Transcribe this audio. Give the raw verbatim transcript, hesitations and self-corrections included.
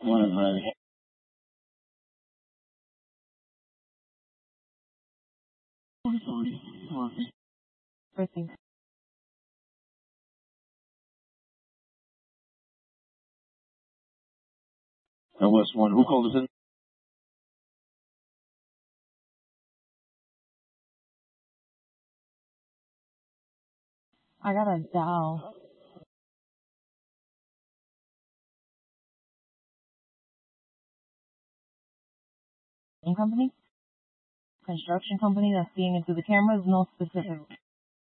One of the Proceed. That was one. Who called us in? I got a dial. Company? Construction company that's seeing into the cameras, no specific.